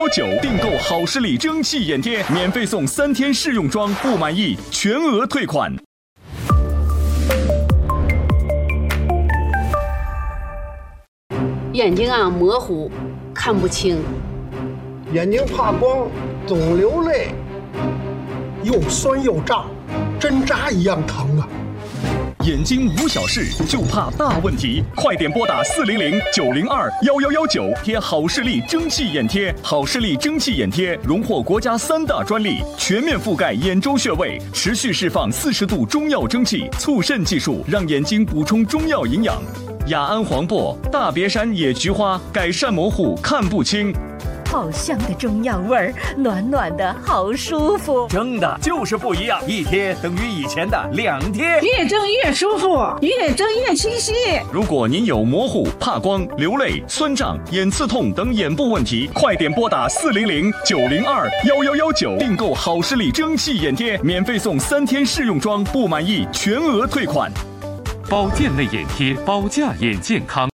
9订购好视力蒸汽眼贴，免费送3天试用装，不满意全额退款。 眼睛啊模糊，看不清， 眼睛怕光，总流泪，又酸又胀，针扎一样疼啊！ 眼睛无小事，就怕大问题，快点拨打400-902-1119，贴好视力蒸汽眼贴。好视力蒸汽眼贴荣获国家3大专利，全面覆盖眼周穴位，持续释放40度中药蒸汽，促渗技术让眼睛补充中药营养。雅安黄柏、大别山野菊花改善模糊看不清。 好香的中药味儿，暖暖的好舒服。 蒸的就是不一样，一贴等于以前的2贴， 越蒸越舒服，越蒸越清晰。 如果您有模糊、怕光、流泪、酸胀、眼刺痛等眼部问题，快点拨打400-902-1119，订购好视力蒸汽眼贴，免费送3天试用装，不满意全额退款。 保健类眼贴，保驾眼健康。